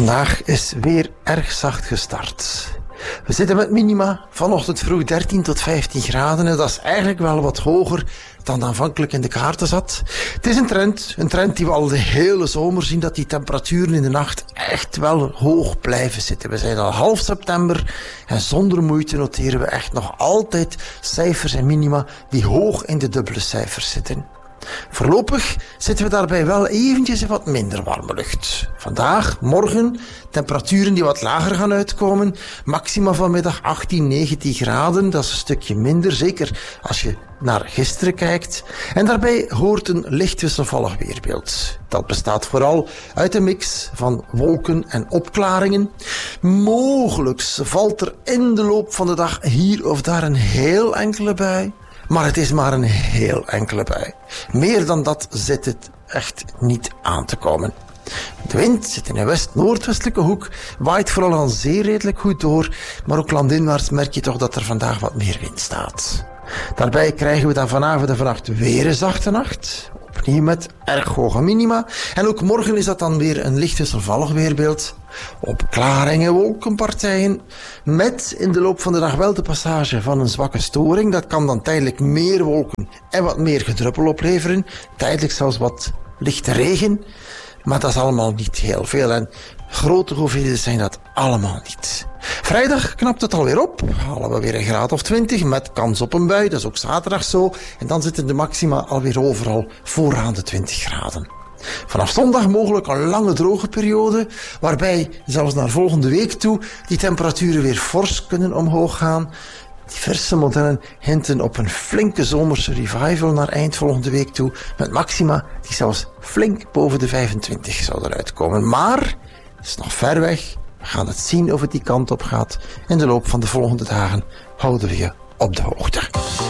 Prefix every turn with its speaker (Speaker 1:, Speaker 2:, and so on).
Speaker 1: Vandaag is weer erg zacht gestart. We zitten met minima vanochtend vroeg 13 tot 15 graden en dat is eigenlijk wel wat hoger dan aanvankelijk in de kaarten zat. Het is een trend die we al de hele zomer zien, dat die temperaturen in de nacht echt wel hoog blijven zitten. We zijn al half september en zonder moeite noteren we echt nog altijd cijfers en minima die hoog in de dubbele cijfers zitten. Voorlopig zitten we daarbij wel eventjes in wat minder warme lucht. Vandaag, morgen, temperaturen die wat lager gaan uitkomen. Maxima vanmiddag 18, 19 graden, dat is een stukje minder, zeker als je naar gisteren kijkt. En daarbij hoort een licht wisselvallig weerbeeld. Dat bestaat vooral uit een mix van wolken en opklaringen. Mogelijk valt er in de loop van de dag hier of daar een heel enkele bui. Maar het is maar een heel enkele bui. Meer dan dat zit het echt niet aan te komen. De wind zit in een west-noordwestelijke hoek, waait vooral aan zee redelijk goed door, maar ook landinwaarts merk je toch dat er vandaag wat meer wind staat. Daarbij krijgen we dan vanavond en vannacht weer een zachte nacht. Opnieuw met erg hoge minima. En ook morgen is dat dan weer een licht wisselvallig weerbeeld. Opklaringen, wolkenpartijen. Met in de loop van de dag wel de passage van een zwakke storing. Dat kan dan tijdelijk meer wolken en wat meer gedruppel opleveren. Tijdelijk zelfs wat lichte regen. Maar dat is allemaal niet heel veel. En grote hoeveelheden zijn dat allemaal niet. Vrijdag knapt het alweer op. Halen we weer een graad of 20 met kans op een bui. Dat is ook zaterdag zo. En dan zitten de maxima alweer overal vooraan de 20 graden. Vanaf zondag mogelijk een lange droge periode, waarbij zelfs naar volgende week toe die temperaturen weer fors kunnen omhoog gaan. Diverse modellen hinten op een flinke zomerse revival naar eind volgende week toe, met maxima die zelfs flink boven de 25 zouden uitkomen. Maar het is nog ver weg. We gaan het zien of het die kant op gaat. In de loop van de volgende dagen houden we je op de hoogte.